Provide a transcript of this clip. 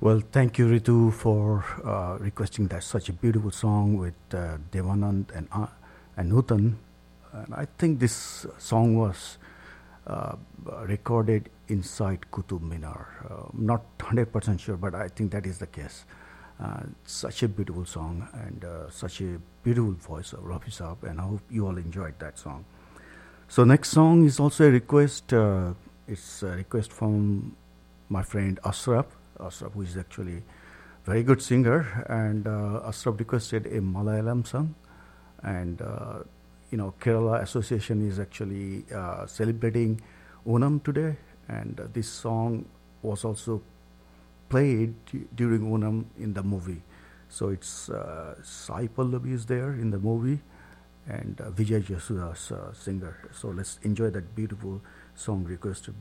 Well, thank you, Ritu, for requesting that such a beautiful song with Devanand and Nutan. And I think this song was uh, recorded inside Qutub Minar. Not 100% sure, but I think that is the case. Such a beautiful song and such a beautiful voice of Rafi Saab, and I hope you all enjoyed that song. So next song is also a request. It's a request from my friend Ashraf. Ashraf, who is actually very good singer, and Ashraf requested a Malayalam song, and Kerala Association is actually celebrating Onam today, and this song was also played during Onam in the movie. So it's Sai Pallavi is there in the movie, and Vijay Jasuda's singer. So let's enjoy that beautiful song requested